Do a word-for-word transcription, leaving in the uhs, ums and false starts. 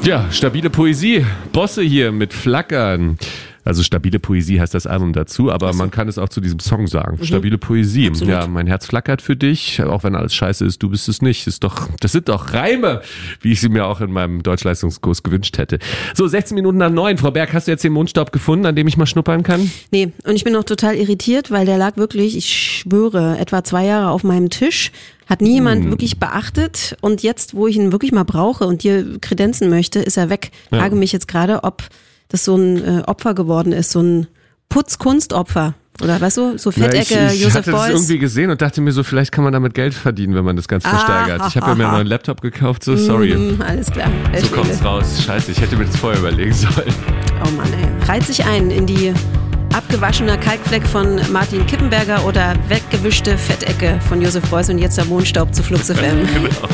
Ja, stabile Poesie. Bosse hier mit Flackern. Also stabile Poesie heißt das Album dazu, aber so. Man kann es auch zu diesem Song sagen. Mhm. Stabile Poesie. Absolut. Ja, mein Herz flackert für dich, auch wenn alles scheiße ist, du bist es nicht. Ist doch, das sind doch Reime, wie ich sie mir auch in meinem Deutschleistungskurs gewünscht hätte. So, sechzehn Minuten nach neun. Frau Berg, hast du jetzt den Mondstaub gefunden, an dem ich mal schnuppern kann? Nee, und ich bin noch total irritiert, weil der lag wirklich, ich schwöre, etwa zwei Jahre auf meinem Tisch. Hat nie jemand hm. wirklich beachtet und jetzt, wo ich ihn wirklich mal brauche und dir kredenzen möchte, ist er weg. Ich frage ja. mich jetzt gerade, ob das so ein äh, Opfer geworden ist, so ein Putzkunstopfer. Oder weißt du, so Fettecke, ja, ich, ich Josef Beuys. Ich hatte das irgendwie gesehen und dachte mir so, vielleicht kann man damit Geld verdienen, wenn man das Ganze ah, versteigert. Ich habe ja mir einen neuen Laptop gekauft, so sorry. Mm, alles klar. So kommt's raus. Scheiße, ich hätte mir das vorher überlegen sollen. Oh Mann, ey. Reiht sich ein in die abgewaschener Kalkfleck von Martin Kippenberger oder weggewischte Fettecke von Josef Beuys und jetzt der Mondstaub zu Flux F M. Genau.